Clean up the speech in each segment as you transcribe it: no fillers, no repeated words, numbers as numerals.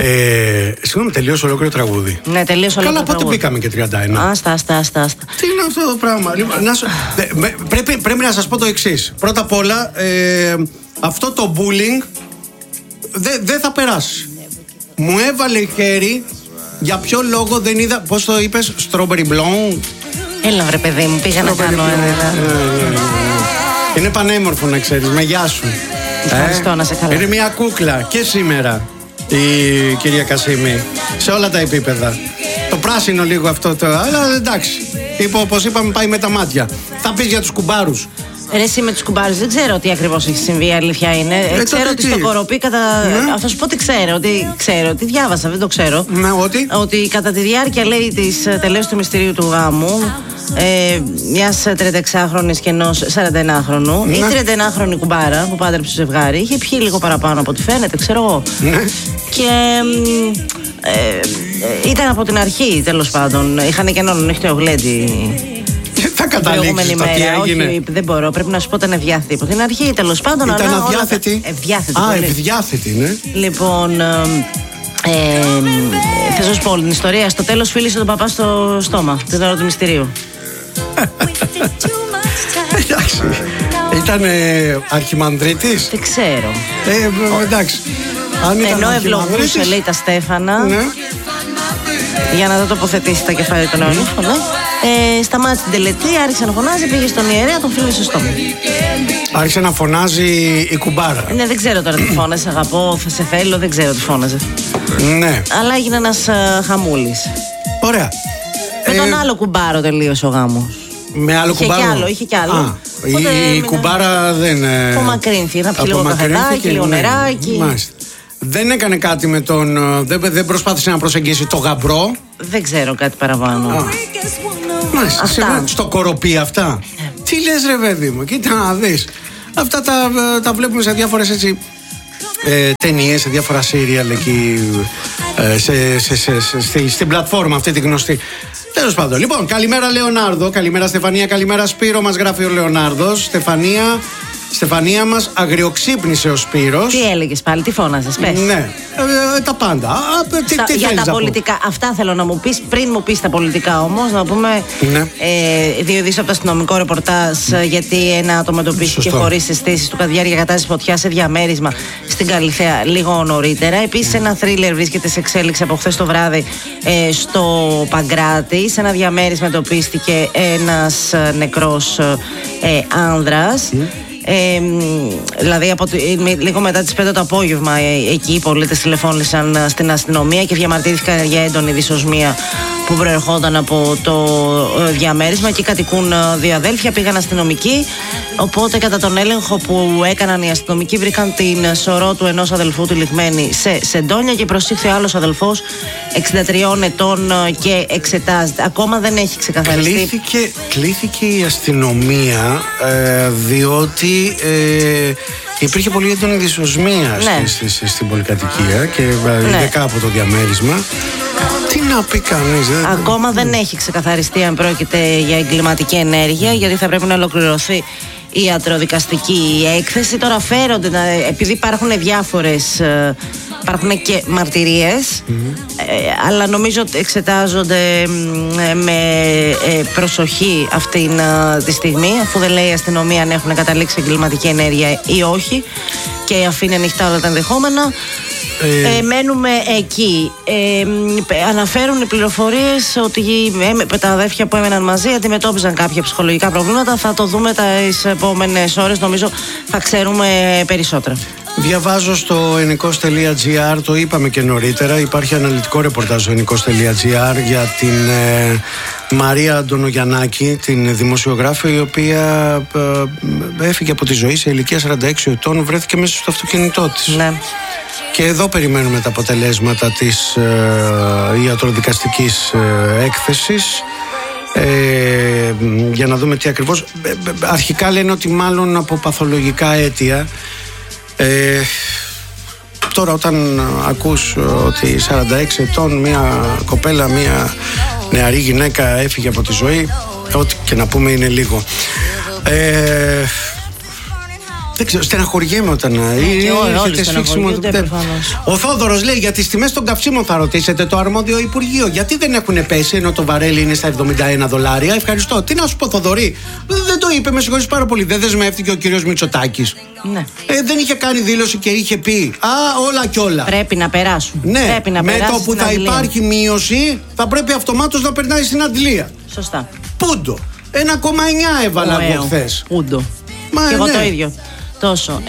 Συγγνώμη, τελείωσε ολόκληρο τραγούδι. Ναι, τελείωσε ολόκληρο τραγούδι. Καλά, πότε μπήκαμε και 31. Άστα. Τι είναι αυτό το πράγμα. Πρέπει να σας πω το εξής. Πρώτα απ' όλα, αυτό το bullying δεν θα περάσει. Μου έβαλε χέρι. Για ποιο λόγο δεν είδα. Πώς το είπες, strawberry blonde. Έλα βρε παιδί μου, πήγα να κάνω ένα. Είναι πανέμορφο να ξέρεις, με γεια σου. Ευχαριστώ, να σε καλά. Είναι μια κούκλα και σήμερα η κυρία Κασίμη, σε όλα τα επίπεδα. Το πράσινο λίγο αυτό αλλά εντάξει, όπως είπαμε, πάει με τα μάτια. Θα πεις για τους κουμπάρους. Ρε εσύ με τους κουμπάρους δεν ξέρω τι ακριβώς έχει συμβεί, αλήθεια είναι. Ξέρω ότι στο Κοροπή θα σου πω τι ξέρω, τι διάβασα, δεν το ξέρω. Ναι, ότι κατά τη διάρκεια, λέει, της τελείωσης του μυστηρίου του γάμου, μιας 36χρονης και ενός 41χρονου, η 31χρονη κουμπάρα που πάντρεψε το ζευγάρι είχε πιει λίγο παραπάνω από ό,τι φαίνεται, ξέρω εγώ. Και ήταν από την αρχή, τέλος πάντων. Είχαν και έναν νύχτο γλέντι. Θα καταλήξεις το τι έγινε. Όχι, δεν μπορώ, πρέπει να σου πω ήταν ευδιάθετη από την αρχή, τέλος πάντων. Ήταν αδιάθετη. Ευδιάθετη, ναι. Λοιπόν, θα σας πω όλη την ιστορία. Στο τέλος φίλησε τον παπά στο στόμα την ώρα του μυστηρίου. Εντάξει. Ήταν αρχιμανδρίτης. Δεν ξέρω. Εντάξει. Ενώ ευλογούσε, λέει, τα στέφανα, για να δεν τοποθετήσει τα κεφάλια των αιωνίων, σταμάτησε την τελετή, άρχισε να φωνάζει, πήγε στον ιερέα, τον φίλησε στο στόμα. Άρχισε να φωνάζει η κουμπάρα. Ναι, δεν ξέρω τώρα τι φώναζε. Αγαπώ, θα σε θέλω, δεν ξέρω τι φώναζε. Ναι. Αλλά έγινε ένας χαμούλης. Ωραία. Με τον άλλο κουμπάρο τελείωσε ο γάμος. Με άλλο κουμπάρο. Είχε κι άλλο. Η κουμπάρα δεν. Απομακρύνθηκε. Να πιει λίγο καφεδάκι, λίγο νεράκι. Μάλιστα. Δεν έκανε κάτι με τον. Δεν προσπάθησε να προσεγγίσει το γαμπρό. Δεν ξέρω κάτι παραπάνω. Μάλιστα. Στο Κοροπή αυτά. Τι λες ρε παιδί μου, κοίτα να δεις. Αυτά τα βλέπουμε σε διάφορες έτσι ταινίες, σε διάφορα σύριαλ εκεί στην πλατφόρμα αυτή τη γνωστή. Τέλος πάντων. Λοιπόν, καλημέρα Λεωνάρδο, καλημέρα Στεφανία, καλημέρα Σπύρο, μας γράφει ο Λεωνάρδος. Στεφανία μας, αγριοξύπνησε ο Σπύρος. Τι έλεγες πάλι, τι φώναζες, πες. Ναι, τα πάντα. Τι για θέλεις τα πολιτικά, αυτά θέλω να μου πεις. Πριν μου πεις τα πολιτικά όμως, να πούμε δύο ειδήσεις από το αστυνομικό ρεπορτάζ, γιατί ένα άτομο εντοπίστηκε χωρίς αισθήσεις του κατά τη διάρκεια κατάστασης φωτιάς σε διαμέρισμα στην Καλιθέα λίγο νωρίτερα. Επίσης, ένα θρίλερ βρίσκεται σε εξέλιξη από χθες το βράδυ στο Παγκράτη. Σε ένα διαμέρισμα εντοπίστηκε ένας νεκρός άνδρας. Δηλαδή λίγο μετά τις 5 το απόγευμα εκεί οι πολίτες τηλεφώνησαν στην αστυνομία και διαμαρτύρθηκαν για έντονη δυσοσμία που προερχόταν από το διαμέρισμα. Εκεί κατοικούν δύο αδέλφια, πήγαν αστυνομικοί, οπότε κατά τον έλεγχο που έκαναν οι αστυνομικοί βρήκαν την σωρό του ενός αδελφού τυλιγμένη σε σεντόνια και προσήχθη ο άλλος αδελφός 63 ετών και εξετάζεται. Ακόμα δεν έχει ξεκαθαριστεί. Κλήθηκε η αστυνομία διότι υπήρχε πολύ έντονη δυσοσμία στην πολυκατοικία και ειδικά από το διαμέρισμα. Τι να πει κανείς. Ακόμα δεν έχει ξεκαθαριστεί αν πρόκειται για εγκληματική ενέργεια, γιατί θα πρέπει να ολοκληρωθεί η ιατροδικαστική έκθεση. Τώρα φέρονται, επειδή υπάρχουν διάφορες, υπάρχουν και μαρτυρίες, αλλά νομίζω ότι εξετάζονται με προσοχή αυτή τη στιγμή, αφού δεν λέει η αστυνομία αν έχουν καταλήξει εγκληματική ενέργεια ή όχι και αφήνει ανοιχτά όλα τα ενδεχόμενα. Μένουμε εκεί. Αναφέρουν οι πληροφορίες ότι τα αδέρφια που έμεναν μαζί αντιμετώπιζαν κάποια ψυχολογικά προβλήματα. Θα το δούμε τις επόμενες ώρες. Νομίζω θα ξέρουμε περισσότερα. Διαβάζω στο ennikos.gr, το είπαμε και νωρίτερα, υπάρχει αναλυτικό ρεπορτάζ στο ennikos.gr για την Μαρία Αντωνογιαννάκη, την δημοσιογράφο, η οποία έφυγε από τη ζωή σε ηλικία 46 ετών, βρέθηκε μέσα στο αυτοκίνητό της. Ναι. Και εδώ περιμένουμε τα αποτελέσματα της ιατροδικαστικής έκθεσης για να δούμε τι ακριβώς. Αρχικά λένε ότι μάλλον από παθολογικά αίτια. Τώρα όταν ακούς ότι 46 ετών μια κοπέλα, μια νεαρή γυναίκα έφυγε από τη ζωή, ό,τι και να πούμε είναι λίγο. Δεν ξέρω, στεναχωριέμαι όταν. Όλοι στεναχωριούνται. Ο Θόδωρος λέει: για τις τιμές των καυσίμων θα ρωτήσετε το αρμόδιο Υπουργείο. Γιατί δεν έχουν πέσει ενώ το βαρέλι είναι στα $71. Ευχαριστώ. Τι να σου πω, Θοδωρή, δεν το είπε, με συγχωρείς πάρα πολύ. Δεν δεσμεύτηκε ο κύριος Μητσοτάκης? Ναι. Δεν είχε κάνει δήλωση και είχε πει όλα κι όλα. Πρέπει να περάσουν. Ναι, πρέπει να με περάσουν το που θα υπάρχει μείωση, θα πρέπει αυτομάτως να περνάει στην αντλία. Σωστά. Πούντο. 1,9 έβαλα εγώ χθες. Πούντο. Και εγώ το ίδιο. Τόσο.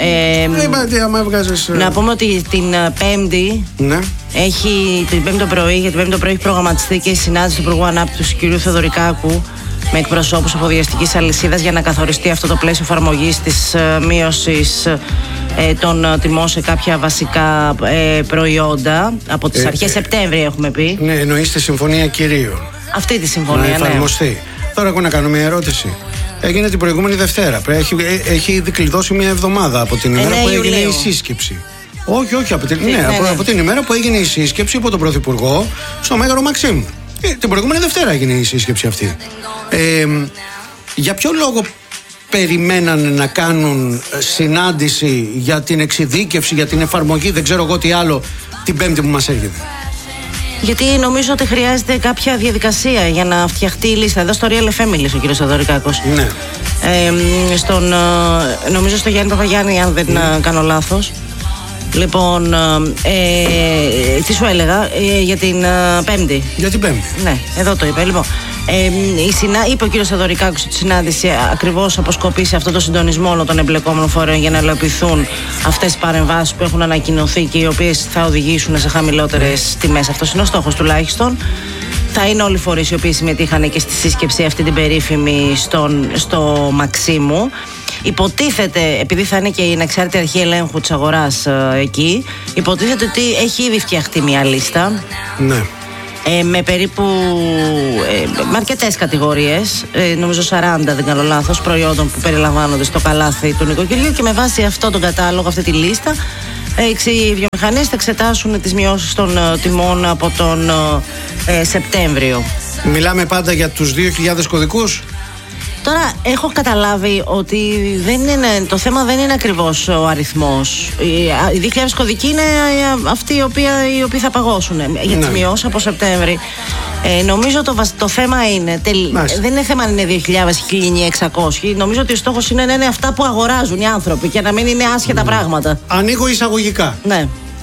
Να πούμε ότι την Πέμπτη την Πέμπτη το πρωί έχει προγραμματιστεί και η συνάντηση του Υπουργού Ανάπτυξης του κ. Θεοδωρικάκου με εκπροσώπους εφοδιαστικής αλυσίδας για να καθοριστεί αυτό το πλαίσιο εφαρμογής της μείωσης των τιμών σε κάποια βασικά προϊόντα. Από τις αρχές Σεπτέμβρη έχουμε πει. Ναι, εννοείς τη συμφωνία κυρίων. Αυτή τη συμφωνία, να εφαρμοστεί. Τώρα εγώ να κάνω μια ερώτηση. Έγινε την προηγούμενη Δευτέρα. Έχει ήδη κλειδώσει μια εβδομάδα από την ημέρα που έγινε η σύσκεψη. Όχι, από την ημέρα που έγινε η σύσκεψη από τον Πρωθυπουργό στο Μέγαρο Μαξίμου. Την προηγούμενη Δευτέρα έγινε η σύσκεψη αυτή. Για ποιο λόγο περιμένανε να κάνουν συνάντηση για την εξειδίκευση, για την εφαρμογή, δεν ξέρω εγώ τι άλλο, την Πέμπτη που μας έρχεται? Γιατί νομίζω ότι χρειάζεται κάποια διαδικασία για να φτιαχτεί η λίστα. Εδώ στο Real FM μίλησε ο κ. Θεοδωρικάκος. Ναι. Νομίζω στο Γιάννη Παπαγιάννη, αν δεν κάνω λάθος. Λοιπόν, τι σου έλεγα για την Πέμπτη. Για την Πέμπτη. Ναι, εδώ το είπε. Λοιπόν, είπε ο κ. Θεοδωρικάκος ότι η συνάντηση ακριβώς αποσκοπεί σε αυτό το συντονισμό όλων των εμπλεκόμενων φορέων για να υλοποιηθούν αυτές τις παρεμβάσεις που έχουν ανακοινωθεί και οι οποίες θα οδηγήσουν σε χαμηλότερες τιμές. Αυτός είναι ο στόχος τουλάχιστον. Θα είναι όλοι οι φορείς οι οποίοι συμμετείχαν και στη σύσκεψη αυτή την περίφημη στο Μαξίμου. Υποτίθεται, επειδή θα είναι και η ανεξάρτητη αρχή ελέγχου της αγοράς εκεί, υποτίθεται ότι έχει ήδη φτιαχτεί μια λίστα. Ναι. Με περίπου με αρκετές κατηγορίες, νομίζω 40 δεν κάνω λάθος, προϊόντων που περιλαμβάνονται στο καλάθι του νοικοκυριού, και με βάση αυτό τον κατάλογο, αυτή τη λίστα, οι βιομηχανίες θα εξετάσουν τις μειώσεις των τιμών από τον Σεπτέμβριο. Μιλάμε πάντα για τους 2.000 κωδικούς. Τώρα έχω καταλάβει ότι το θέμα δεν είναι ακριβώς ο αριθμός. Οι 2.000 κωδικοί είναι αυτοί οι οποίοι θα παγώσουν για τις μειώσεις από Σεπτέμβρη. Νομίζω το θέμα είναι, δεν είναι θέμα αν είναι 2.000 ή 1.600. Νομίζω ότι ο στόχος είναι να είναι αυτά που αγοράζουν οι άνθρωποι και να μην είναι άσχετα πράγματα. Ανοίγω εισαγωγικά. Ναι.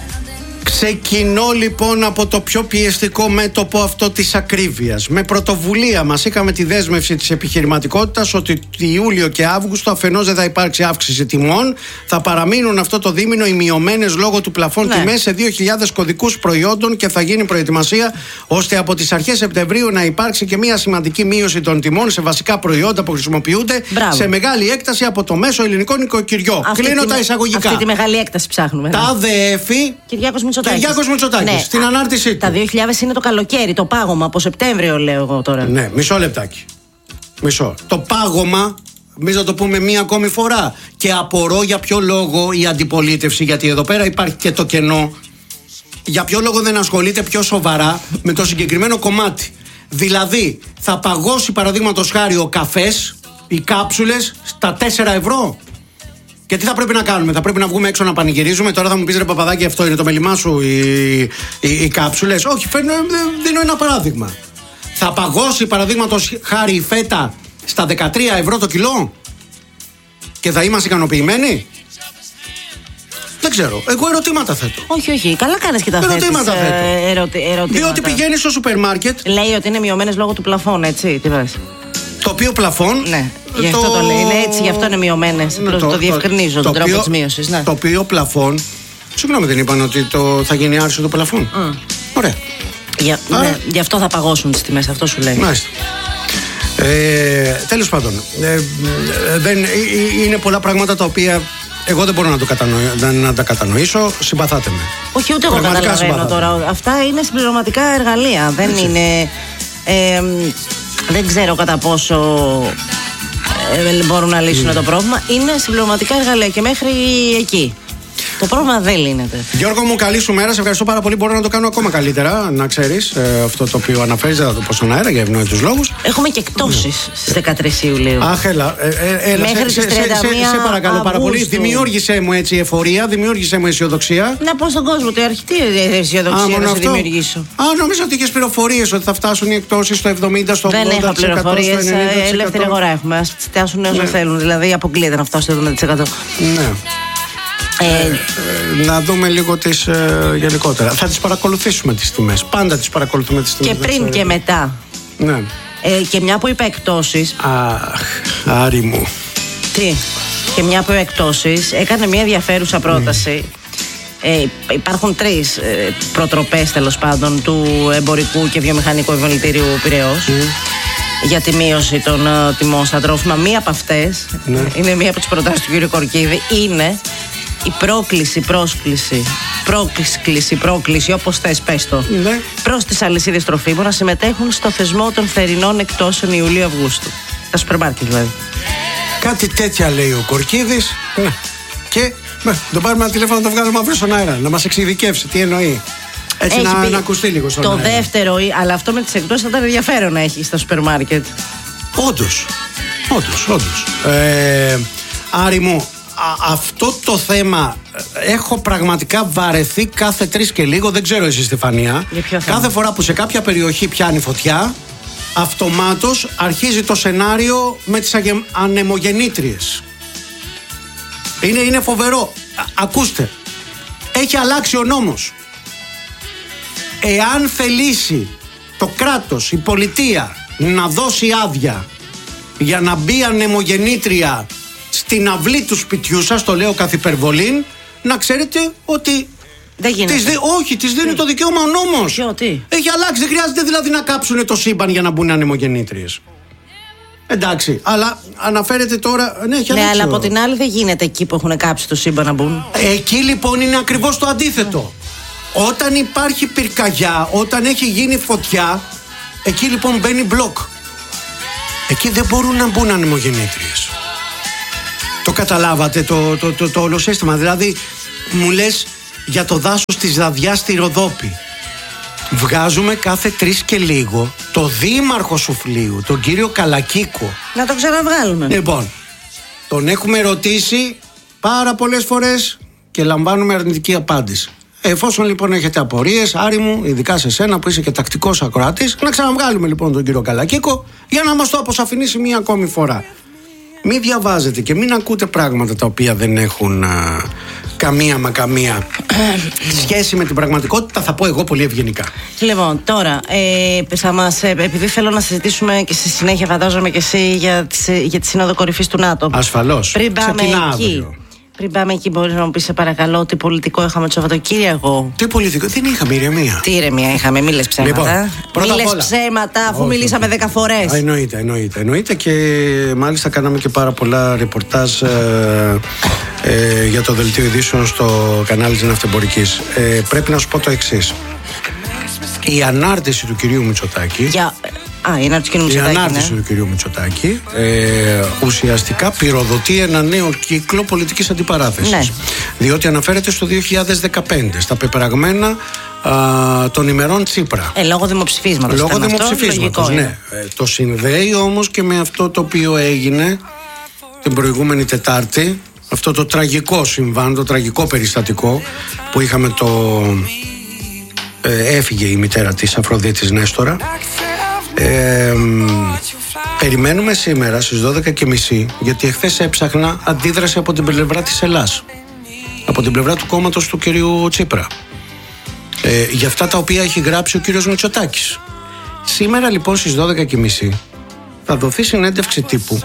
Ξεκινώ λοιπόν από το πιο πιεστικό μέτωπο αυτό της ακρίβειας. Με πρωτοβουλία μας είχαμε τη δέσμευση της επιχειρηματικότητας ότι Ιούλιο και Αύγουστο αφενός δεν θα υπάρξει αύξηση τιμών, θα παραμείνουν αυτό το δίμηνο οι μειωμένες λόγω του πλαφών τιμές σε 2.000 κωδικούς προϊόντων και θα γίνει προετοιμασία ώστε από τις αρχές Σεπτεμβρίου να υπάρξει και μια σημαντική μείωση των τιμών σε βασικά προϊόντα που χρησιμοποιούνται σε μεγάλη έκταση από το μέσο ελληνικό νοικοκυριό. Κλείνω τα εισαγωγικά. Αυτή τη μεγάλη έκταση ψάχνουμε. Τα ΔΕΕΦΗ. Κυριάκος Μητσοτάκης, στην ανάρτησή του. Τα 2.000 είναι το καλοκαίρι, το πάγωμα από Σεπτέμβριο, λέω εγώ τώρα. Ναι, μισό λεπτάκι. Το πάγωμα, εμείς να το πούμε μία ακόμη φορά. Και απορώ για ποιο λόγο η αντιπολίτευση, γιατί εδώ πέρα υπάρχει και το κενό, για ποιο λόγο δεν ασχολείται πιο σοβαρά με το συγκεκριμένο κομμάτι. Δηλαδή, θα παγώσει παραδείγματος χάρη ο καφές, οι κάψουλες στα 4 ευρώ. Και τι θα πρέπει να κάνουμε, θα πρέπει να βγούμε έξω να πανηγυρίζουμε? Τώρα θα μου πεις, ρε Παπαδάκη, αυτό είναι το μέλημά σου, οι κάψουλες? Όχι, δίνω ένα παράδειγμα. Θα παγώσει παραδείγματος χάρη η φέτα στα 13 ευρώ το κιλό και θα είμαστε ικανοποιημένοι? Δεν ξέρω. Εγώ ερωτήματα θέτω. Όχι. Καλά κάνεις και τα θέτεις. Ερωτήματα θέτω. Διότι πηγαίνεις στο σούπερ μάρκετ. Λέει ότι είναι μειωμένες λόγω του πλαφών, έτσι. Τι βάζει? Το οποίο πλαφόν. Ναι, γι' αυτό το λέει. Είναι έτσι, γι' αυτό είναι μειωμένες. Το διευκρινίζω τον τρόπο της μείωσης. Ναι. Το οποίο πλαφόν. Συγγνώμη, δεν είπαν ότι θα γίνει άρση το πλαφόν? Ωραία. Γι' αυτό θα παγώσουν τις τιμές, αυτό σου λέει. Μάλιστα. Τέλος πάντων, είναι πολλά πράγματα τα οποία εγώ δεν μπορώ να τα κατανοήσω. Συμπαθάτε με. Όχι, ούτε εγώ καταλαβαίνω τώρα. Αυτά είναι συμπληρωματικά εργαλεία. Δεν είναι. Δεν ξέρω κατά πόσο μπορούν να λύσουν το πρόβλημα. Είναι συμπληρωματικά εργαλεία και μέχρι εκεί. Το πρόβλημα δεν λύνεται. Γιώργο μου, καλή σου μέρα. Σε ευχαριστώ πάρα πολύ. Μπορώ να το κάνω ακόμα καλύτερα. Να ξέρεις αυτό το οποίο αναφέρεις. Δεν θα το πω στον αέρα για ευνόητους λόγους. Έχουμε και εκτόσεις στις 13 Ιουλίου. Αχ, έλα. Μέχρι τις 31 σε παρακαλώ πάρα πολύ. Αυγούστου. Δημιούργησέ μου έτσι εφορία, δημιούργησέ μου αισιοδοξία. Να πω στον κόσμο ότι αρχιτεί η αισιοδοξία να σε δημιουργήσω. Νόμιζα ότι είχες πληροφορίες ότι θα φτάσουν οι εκτόσεις στο 70, στο 80%. Δεν έχω πληροφορίες. Ελεύθερη αγορά έχουμε. Ας φτάσουν όσο θέλουν. Δηλαδή αποκλείεται να φτάσουν στο 70%. Ναι. Να δούμε λίγο τις γενικότερα. Θα τις παρακολουθήσουμε τις τιμές. Πάντα τις παρακολουθούμε τις τιμές. Και πριν και μετά. Ναι. Και μια που είπα εκτόσεις. Αχ, Άρη μου. Τι. Και μια που είπα εκτόσεις, έκανε μια ενδιαφέρουσα πρόταση. Υπάρχουν τρεις προτροπές τέλος πάντων του εμπορικού και βιομηχανικού επιμελητηρίου Πειραιώς για τη μείωση των τιμών στα τρόφιμα. Μία από αυτές, είναι μία από τις προτάσεις του κ. Κορκίδη, είναι η πρόκληση, όπως θες πες το, προς τις αλυσίδες τροφίμων να συμμετέχουν στο θεσμό των θερινών εκτόσεων Ιουλίου-Αυγούστου. Τα σούπερ μάρκετ δηλαδή. Κάτι τέτοια λέει ο Κορκίδης. Και τον πάρουμε ένα τηλέφωνο να το βγάλουμε αύριο στον αέρα. Να μας εξειδικεύσει τι εννοεί. Έτσι να ακουστεί λίγο στον αέρα. Το δεύτερο, αλλά αυτό με τις εκτόσεις θα ήταν ενδιαφέρον να έχει στα σούπερ μάρκετ. Όντως. Άρη μου, αυτό το θέμα έχω πραγματικά βαρεθεί κάθε 3 και λίγο. Δεν ξέρω εσύ, Στεφανία. Κάθε φορά που σε κάποια περιοχή πιάνει φωτιά, αυτομάτως αρχίζει το σενάριο με τις ανεμογεννήτριες. Είναι φοβερό. Ακούστε, έχει αλλάξει ο νόμος. Εάν θελήσει το κράτος, η πολιτεία να δώσει άδεια για να μπει ανεμογεννήτρια στην αυλή του σπιτιού σας, το λέω καθ' υπερβολήν, να ξέρετε ότι δεν γίνεται. Όχι, της δίνει το δικαίωμα ο νόμος. Τι? Έχει αλλάξει, δεν χρειάζεται δηλαδή να κάψουν το σύμπαν για να μπουν ανεμογεννήτριες. Εντάξει, αλλά αναφέρεται τώρα. Ναι, αλλά από την άλλη δεν γίνεται εκεί που έχουν κάψει το σύμπαν να μπουν. Εκεί λοιπόν είναι ακριβώς το αντίθετο. Όταν υπάρχει πυρκαγιά, όταν έχει γίνει φωτιά, εκεί λοιπόν μπαίνει μπλοκ. Εκεί δεν μπορούν να μπουν ανεμογεννήτριες. Το καταλάβατε το όλο σύστημα? Δηλαδή μου λες για το δάσος της Δαδιάς στη Ροδόπη. Βγάζουμε κάθε 3 και λίγο το δήμαρχο Σουφλίου, τον κύριο Καλακίκο. Να το ξαναβγάλουμε. Λοιπόν, τον έχουμε ρωτήσει πάρα πολλές φορές και λαμβάνουμε αρνητική απάντηση. Εφόσον λοιπόν έχετε απορίες, Άρη μου, ειδικά σε σένα που είσαι και τακτικός ακροατής, να ξαναβγάλουμε λοιπόν τον κύριο Καλακίκο για να μας το αποσαφηνίσει μία ακόμη φορά. Μην διαβάζετε και μην ακούτε πράγματα τα οποία δεν έχουν καμία σχέση με την πραγματικότητα, θα πω εγώ πολύ ευγενικά. Λοιπόν, τώρα επειδή θέλω να συζητήσουμε και στη συνέχεια φαντάζομαι και εσύ για τη Σύνοδο Κορυφής του ΝΑΤΟ. Ασφαλώς. Πριν πάμε εκεί, μπορείς να μου πεις, σε παρακαλώ, τι πολιτικό είχαμε το Σαββατοκύριακο? Τι πολιτικό? Δεν είχαμε ηρεμία. Τι ηρεμία είχαμε, μη λες ψέματα. Λοιπόν, μη λες ψέματα, αφού μιλήσαμε 10 φορές. Εννοείται και μάλιστα κάναμε και πάρα πολλά ρεπορτάζ για το δελτίο ειδήσεων στο κανάλι της Ναυτεμπορικής. Πρέπει να σου πω το εξής. Η ανάρτηση του κυρίου Μητσοτάκη. Η ανάρτηση του κυρίου Μητσοτάκη ουσιαστικά πυροδοτεί ένα νέο κύκλο πολιτικής αντιπαράθεσης. Ναι. Διότι αναφέρεται στο 2015, στα πεπραγμένα των ημερών Τσίπρα. Λόγω δημοψηφίσματος. Λόγω δημοψηφίσματος, ναι. Το συνδέει όμως και με αυτό το οποίο έγινε την προηγούμενη Τετάρτη, αυτό το τραγικό συμβάν, το τραγικό περιστατικό που είχαμε έφυγε η μητέρα της Αφροδίτης Νέστορα. Περιμένουμε σήμερα στις 12:30, γιατί εχθές έψαχνα αντίδραση από την πλευρά της Ελλάς, από την πλευρά του κόμματος του κυρίου Τσίπρα, για αυτά τα οποία έχει γράψει ο κύριος Μητσοτάκης. Σήμερα λοιπόν στις 12:30 θα δοθεί συνέντευξη τύπου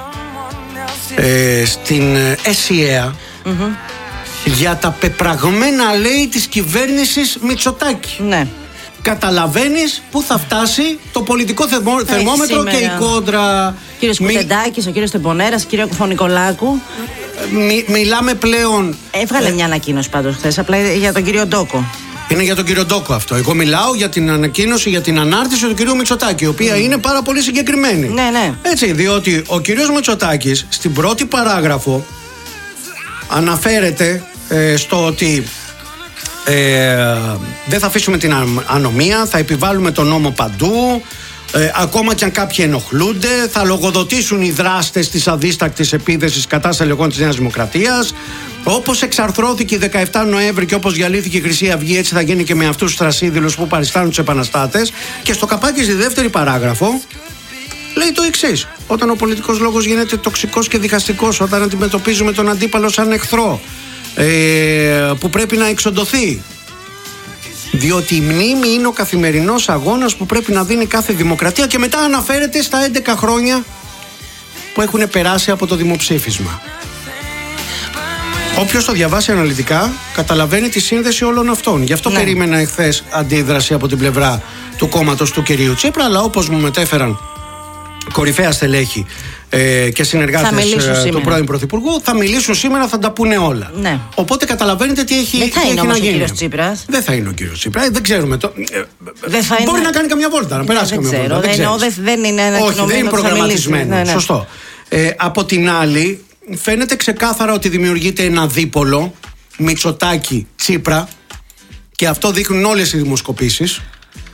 στην ΕΣΥΑ για τα πεπραγμένα, λέει, της κυβέρνησης Μητσοτάκη. Ναι. Καταλαβαίνεις πού θα φτάσει το πολιτικό θερμόμετρο και η κόντρα. Κύριος Κουτεντάκης, ο κύριος Τεμπονέρας, κύριο Κουφωνικολάκου. Μιλάμε πλέον. Έβγαλε μια ανακοίνωση πάντως χθες, απλά για τον κύριο Ντόκο. Είναι για τον κύριο Ντόκο αυτό. Εγώ μιλάω για την ανακοίνωση, για την ανάρτηση του κυρίου Μητσοτάκη, η οποία είναι πάρα πολύ συγκεκριμένη. Ναι. Έτσι, διότι ο κύριος Μητσοτάκης στην πρώτη παράγραφο αναφέρεται στο ότι δεν θα αφήσουμε την ανομία, θα επιβάλλουμε τον νόμο παντού. Ακόμα και αν κάποιοι ενοχλούνται, θα λογοδοτήσουν οι δράστες της αδίστακτης επίθεσης κατά στελεχών της Νέας Δημοκρατίας. Όπως εξαρθρώθηκε η 17 Νοέμβρη και όπως διαλύθηκε η Χρυσή Αυγή, έτσι θα γίνει και με αυτούς τους θρασίδηλους που παριστάνουν τους επαναστάτες. Και στο καπάκι στη δεύτερη παράγραφο λέει το εξής: όταν ο πολιτικός λόγος γίνεται τοξικός και διχαστικός, όταν αντιμετωπίζουμε τον αντίπαλο σαν εχθρό που πρέπει να εξοντωθεί. Διότι η μνήμη είναι ο καθημερινός αγώνας που πρέπει να δίνει κάθε δημοκρατία. Και μετά αναφέρεται στα 11 χρόνια που έχουν περάσει από το δημοψήφισμα. Όποιος το διαβάσει αναλυτικά καταλαβαίνει τη σύνδεση όλων αυτών. Γι' αυτό περίμενα εχθές αντίδραση από την πλευρά του κόμματος του κυρίου Τσίπρα. Αλλά όπως μου μετέφεραν κορυφαία στελέχη και συνεργάτες του πρώην Πρωθυπουργού, θα μιλήσουν σήμερα, θα τα πούνε όλα. Ναι. Οπότε καταλαβαίνετε τι έχει, δεν θα είναι όμως ο κύριος Τσίπρας. Δεν θα είναι ο κύριος Τσίπρας. Δεν ξέρουμε. Μπορεί να κάνει καμιά βόλτα, να περάσει καμιά βόλτα. Δεν είναι ένα όχι, δεν είναι προγραμματισμένο. Ναι. Σωστό. Από την άλλη, φαίνεται ξεκάθαρα ότι δημιουργείται ένα δίπολο Μητσοτάκη-Τσίπρα, και αυτό δείχνουν όλες οι δημοσκοπήσεις.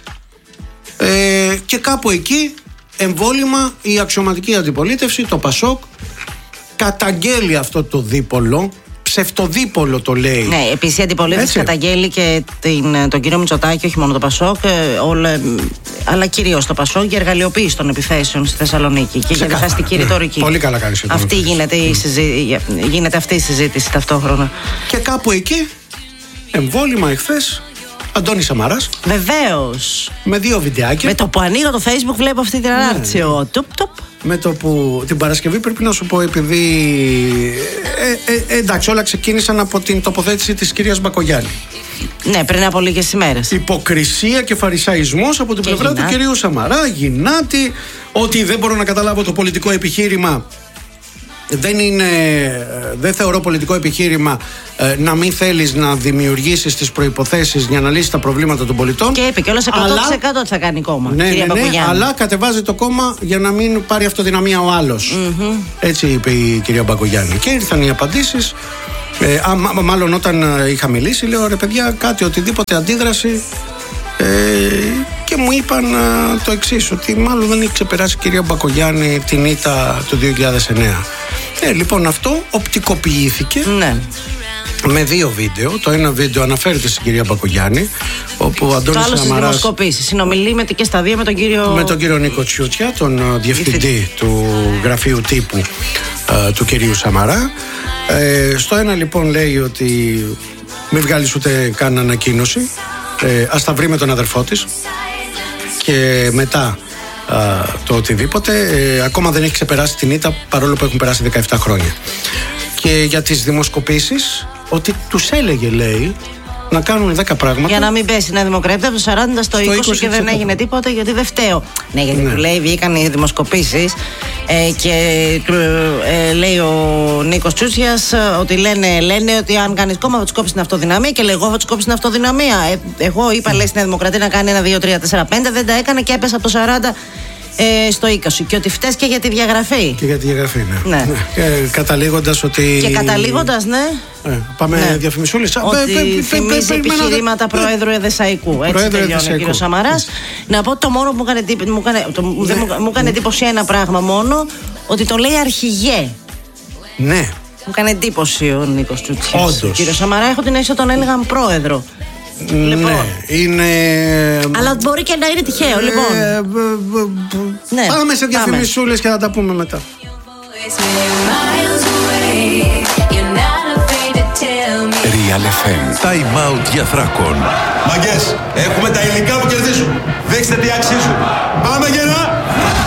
Και κάπου εκεί εμβόλυμα η αξιωματική αντιπολίτευση, το ΠΑΣΟΚ, καταγγέλει αυτό το δίπολο, ψευτοδίπολο το λέει. Ναι, επίσης η αντιπολίτευση καταγγέλει και τον κύριο Μητσοτάκη, όχι μόνο το ΠΑΣΟΚ, αλλά κυρίως το ΠΑΣΟΚ, για εργαλειοποίηση των επιθέσεων στη Θεσσαλονίκη και για διχαστική ρητορική. Πολύ καλά κάνεις. Γίνεται αυτή η συζήτηση ταυτόχρονα. Και κάπου εκεί εμβόλυμα εχθές Αντώνης Σαμαράς. Βεβαίως. Με 2 βιντεάκια. Με το που ανοίγω το Facebook βλέπω αυτή την ανάρτηση. Με το που την Παρασκευή, πρέπει να σου πω, επειδή εντάξει, όλα ξεκίνησαν από την τοποθέτηση της κυρίας Μπακογιάννη. Ναι, πριν από λίγες ημέρες. Υποκρισία και φαρισαϊσμός από την πλευρά του κυρίου Σαμαρά. Γινάτη, ότι δεν μπορώ να καταλάβω το πολιτικό επιχείρημα. Δεν θεωρώ πολιτικό επιχείρημα να μην θέλεις να δημιουργήσεις τις προϋποθέσεις για να λύσεις τα προβλήματα των πολιτών. Και είπε κιόλας 100% ότι θα κάνει κόμμα. Ναι, αλλά κατεβάζει το κόμμα για να μην πάρει αυτοδυναμία ο άλλος. Έτσι είπε η κυρία Μπακογιάννη. Και ήρθαν οι απαντήσεις. Μάλλον όταν είχα μιλήσει, λέω: ρε παιδιά, κάτι, οτιδήποτε αντίδραση. Και μου είπαν το εξής, ότι μάλλον δεν έχει ξεπεράσει η κυρία Μπακογιάννη την ήττα του 2009. Λοιπόν, αυτό οπτικοποιήθηκε με 2 βίντεο. Το ένα βίντεο αναφέρεται στην κυρία Μπακογιάννη, όπου ο Αντώνης Σαμαράς. Το άλλο στις δημοσκοπήσεις. Συνομιλεί και στα 2 με τον κύριο Νίκο Τσιούτσια, τον διευθυντή του γραφείου τύπου του κυρίου Σαμαρά. Στο ένα λοιπόν λέει ότι μην βγάλεις ούτε καν ανακοίνωση, ας τα βρει με τον αδερφό της, και μετά το οτιδήποτε. Ακόμα δεν έχει ξεπεράσει την ήττα, παρόλο που έχουν περάσει 17 χρόνια. Και για τις δημοσκοπήσεις, ότι τους έλεγε, λέει, να κάνουν 10 πράγματα. Για να μην πέσει να Δημοκρατία από το 40 στο 20 και δεν έγινε τίποτα, γιατί δεν φταίω. Ναι, γιατί του λέει, βγήκαν οι δημοσκοπήσεις και λέει ο Νίκος Τσούτσιας ότι λένε ότι αν κάνεις κόμμα θα τους κόψεις την αυτοδυναμία, και λέει, εγώ θα τους κόψεις την αυτοδυναμία. Εγώ είπα, λέει, στην Δημοκρατία να κάνει 1, 2, 3, 4, 5, δεν τα έκανε και έπεσε από το 40 στο 20. Και ότι φταίς και για τη διαγραφή. Και για τη διαγραφή, ναι. Καταλήγοντας ότι. Και καταλήγοντας, πάμε διαφημισούλες. Ότι θυμίζει επιχειρήματα Προέδρου Εδεσσαϊκού. Έτσι τελειώνει ο κύριος Σαμαράς. Να πω ότι το μόνο που μου έκανε εντύπωση ένα πράγμα μόνο, ότι το λέει αρχηγέ. Ναι. Μου έκανε εντύπωση ο Νίκος Τσούτσιας. Όντως. Κύριο Σαμαρά, έχω την αίσθηση ότι τον έλεγαν πρόεδρο. Λοιπόν. Ναι, είναι. Αλλά μπορεί και να είναι τυχαίο, λοιπόν. Πάμε σε διαφημισούλες και θα τα πούμε μετά. Real FM. Time out για Θράκων. Μαγκές, έχουμε τα υλικά που κερδίζουν. Δείξτε τι αξίζουν. Πάμε γερά!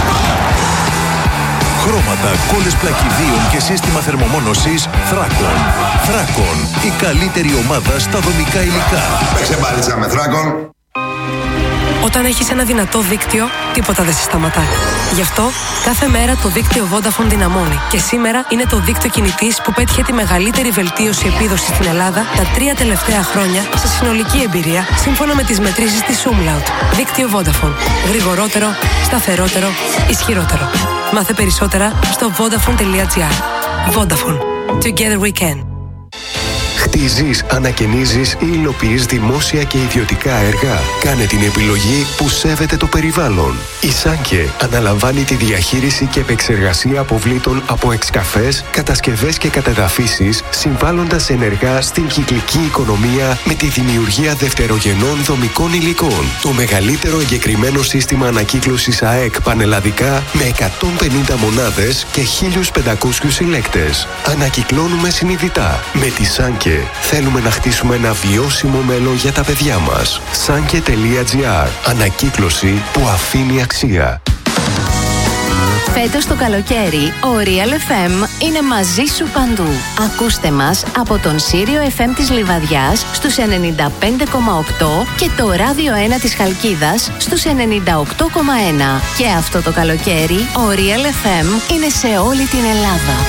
Χρώματα, κόλλες πλακιδίων και σύστημα θερμομόνωσης Θράκων. Θράκων, η καλύτερη ομάδα στα δομικά υλικά. Παίξε μπάλιτσα με Θράκων. Όταν έχεις ένα δυνατό δίκτυο, τίποτα δεν σε σταματά. Γι' αυτό, κάθε μέρα το δίκτυο Vodafone δυναμώνει. Και σήμερα είναι το δίκτυο κινητής που πέτυχε τη μεγαλύτερη βελτίωση επίδοσης στην Ελλάδα τα 3 τελευταία χρόνια σε συνολική εμπειρία, σύμφωνα με τις μετρήσεις της Umlaut. Δίκτυο Vodafone. Γρηγορότερο, σταθερότερο, ισχυρότερο. Μάθε περισσότερα στο Vodafone.gr. Vodafone. Together we can. Κτίζεις, ανακαινίζεις ή υλοποιείς δημόσια και ιδιωτικά έργα. Κάνε την επιλογή που σέβεται το περιβάλλον. Η Σάνκε αναλαμβάνει τη διαχείριση και επεξεργασία αποβλήτων από εξκαφές, κατασκευές και κατεδαφίσεις, συμβάλλοντας ενεργά στην κυκλική οικονομία με τη δημιουργία δευτερογενών δομικών υλικών. Το μεγαλύτερο εγκεκριμένο σύστημα ανακύκλωσης ΑΕΚ πανελλαδικά με 150 μονάδες και 1.500 συλλέκτες. Ανακυκλώνουμε συνειδητά. Με τη Σάνκε θέλουμε να χτίσουμε ένα βιώσιμο μέλλον για τα παιδιά μας. Sanke.gr. Ανακύκλωση που αφήνει αξία. Φέτος το καλοκαίρι, ο Real FM είναι μαζί σου παντού. Ακούστε μας από τον Σύριο FM της Λιβαδιάς στους 95,8 και το Ράδιο 1 της Χαλκίδας στους 98,1. Και αυτό το καλοκαίρι, ο Real FM είναι σε όλη την Ελλάδα.